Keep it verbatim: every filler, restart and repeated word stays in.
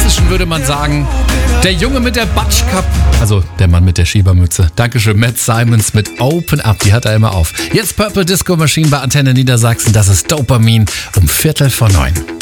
Klassischen würde man sagen, der Junge mit der Batschkap, also der Mann mit der Schiebermütze. Dankeschön, Matt Simons mit Open Up, die hat er immer auf. Jetzt Purple Disco Machine bei Antenne Niedersachsen, das ist Dopamin um Viertel vor neun.